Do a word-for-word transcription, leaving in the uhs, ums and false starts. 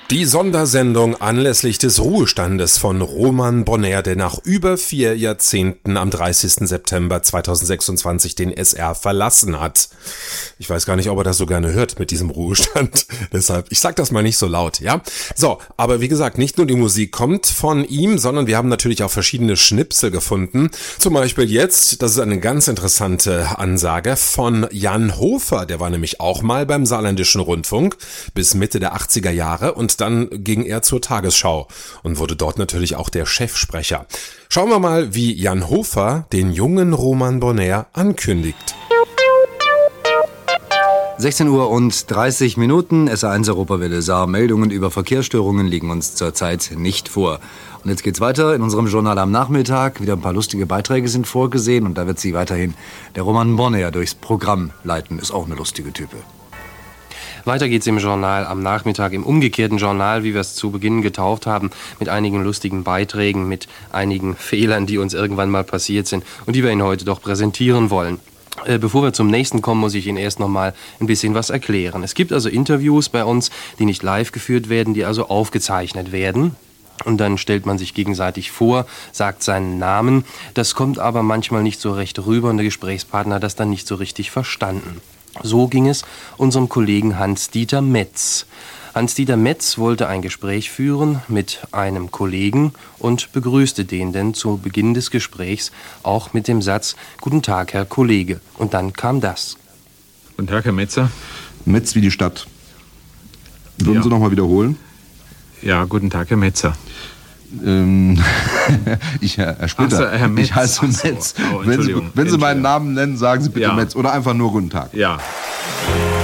Die Sondersendung anlässlich des Ruhestandes von Roman Bonnaire, der nach über vier Jahrzehnten am dreißigsten September zweitausendsechsundzwanzig den S R verlassen hat. Ich weiß gar nicht, ob er das so gerne hört mit diesem Ruhestand. Deshalb, ich sag das mal nicht so laut, ja? So, aber wie gesagt, nicht nur die Musik kommt von ihm, sondern wir haben natürlich auch verschiedene Schnipsel gefunden. Zum Beispiel jetzt, das ist eine ganz interessante Ansage von Jan Hofer. Der war nämlich auch mal beim Saarländischen Rundfunk bis Mitte der achtziger Jahre und dann ging er zur Tagesschau und wurde dort natürlich auch der Chefsprecher. Schauen wir mal, wie Jan Hofer den jungen Roman Bonnaire ankündigt. sechzehn Uhr und dreißig Minuten, S R eins Europawelle Saar. Meldungen über Verkehrsstörungen liegen uns zurzeit nicht vor. Und jetzt geht's weiter in unserem Journal am Nachmittag. Wieder ein paar lustige Beiträge sind vorgesehen und da wird sie weiterhin der Roman Bonnaire durchs Programm leiten. Ist auch eine lustige Type. Weiter geht's im Journal am Nachmittag, im umgekehrten Journal, wie wir es zu Beginn getauft haben, mit einigen lustigen Beiträgen, mit einigen Fehlern, die uns irgendwann mal passiert sind und die wir Ihnen heute doch präsentieren wollen. Äh, bevor wir zum nächsten kommen, muss ich Ihnen erst noch mal ein bisschen was erklären. Es gibt also Interviews bei uns, die nicht live geführt werden, die also aufgezeichnet werden. Und dann stellt man sich gegenseitig vor, sagt seinen Namen. Das kommt aber manchmal nicht so recht rüber und der Gesprächspartner hat das dann nicht so richtig verstanden. So ging es unserem Kollegen Hans-Dieter Metz. Hans-Dieter Metz wollte ein Gespräch führen mit einem Kollegen und begrüßte den denn zu Beginn des Gesprächs auch mit dem Satz: Guten Tag, Herr Kollege. Und dann kam das. Guten Tag, Herr Metzer. Metz wie die Stadt. Würden Ja. Sie noch mal wiederholen? Ja, guten Tag, Herr Metzer. Ähm, ich, Herr, Herr Splitter, Ach so, Herr Metz. ich heiße Ach so. Metz. Oh, wenn Sie, Entschuldigung. wenn Sie meinen Entschuldigung. Namen nennen, sagen Sie bitte Ja. Metz oder einfach nur Guten Tag. Ja.